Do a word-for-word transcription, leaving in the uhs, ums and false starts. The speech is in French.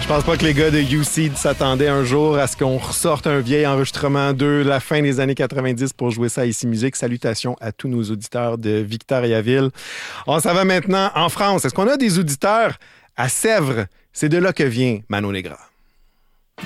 Je pense pas que les gars de U-Seed s'attendaient un jour à ce qu'on ressorte un vieil enregistrement de la fin des années quatre-vingt-dix pour jouer ça à Ici Musique. Salutations à tous nos auditeurs de Victoriaville. On s'en va maintenant en France. Est-ce qu'on a des auditeurs à Sèvres? C'est de là que vient Mano Negra.